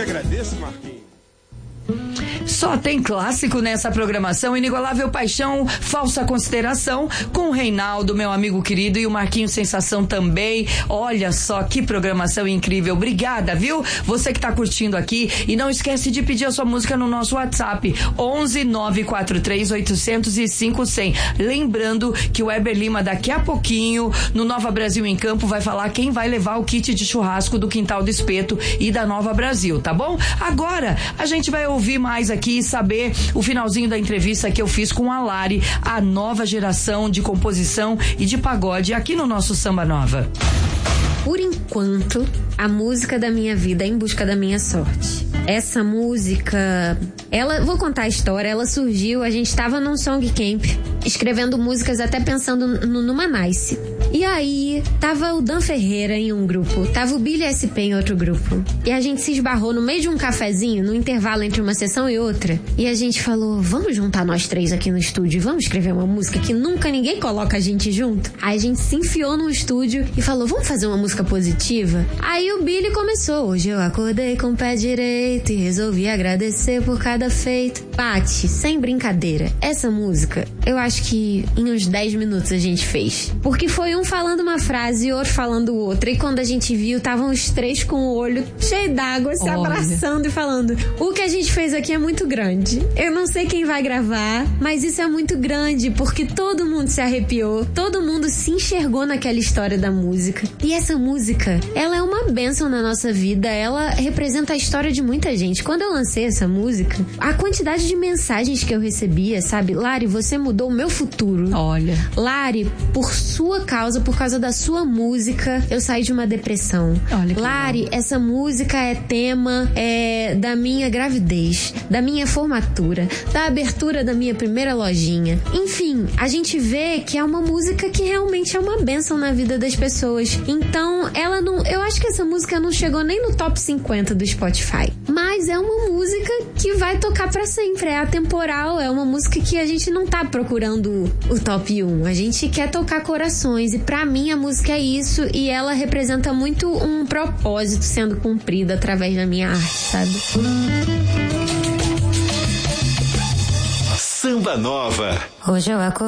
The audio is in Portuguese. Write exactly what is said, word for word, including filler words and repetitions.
agradeço, Marquinhos. Só tem clássico nessa programação. Inigualável Paixão, Falsa Consideração, com o Reinaldo, meu amigo querido, e o Marquinhos Sensação também. Olha só que programação incrível. Obrigada, viu? Você que tá curtindo aqui. E não esquece de pedir a sua música no nosso WhatsApp, onze nove quatro três oito zero zero cinco zero zero. Lembrando que o Weber Lima, daqui a pouquinho, no Nova Brasil em Campo, vai falar quem vai levar o kit de churrasco do Quintal do Espeto e da Nova Brasil, tá bom? Agora, a gente vai ouvir mais aqui e saber o finalzinho da entrevista que eu fiz com a Lari, a nova geração de composição e de pagode aqui no nosso Samba Nova. Por enquanto, a música da minha vida é Em Busca da Minha Sorte. Essa música, ela, vou contar a história, ela surgiu, a gente tava num song camp, escrevendo músicas até pensando no, numa Nice. E aí, tava o Dan Ferreira em um grupo, tava o Billy S P em outro grupo. E a gente se esbarrou no meio de um cafezinho, no intervalo entre uma sessão e outra. E a gente falou, vamos juntar nós três aqui no estúdio, vamos escrever uma música que nunca ninguém coloca a gente junto. Aí a gente se enfiou no estúdio e falou, vamos fazer uma música positiva? Aí o Billy começou, hoje eu acordei com o pé direito e resolvi agradecer por cada feito. Pati, sem brincadeira, essa música, eu acho que em uns dez minutos a gente fez. Porque foi um falando uma frase e outro falando outra. E quando a gente viu, estavam os três com o olho cheio d'água, se Olha. abraçando e falando, o que a gente fez aqui é muito grande. Eu não sei quem vai gravar, mas isso é muito grande, porque todo mundo se arrepiou, todo mundo se enxergou naquela história da música. E essa música, ela é uma bênção na nossa vida, ela representa a história de muita gente. Quando eu lancei essa música, a quantidade de mensagens que eu recebia, sabe? Lari, você mudou o meu futuro. Olha. Lari, por sua causa, por causa da sua música, eu saí de uma depressão. Olha que Lari, legal. essa música é tema é, da minha gravidez, da minha formatura, da abertura da minha primeira lojinha. Enfim, a gente vê que é uma música que realmente é uma bênção na vida das pessoas. Então, ela não... Eu acho que essa música não chegou nem no top cinquenta do Spotify. Mas é uma música que vai tocar pra sempre. É atemporal, é uma música que a gente não tá procurando o top um. A gente quer tocar corações. E pra mim, a música é isso. E ela representa muito um propósito sendo cumprido através da minha arte, sabe? Samba Nova. Hoje eu acordo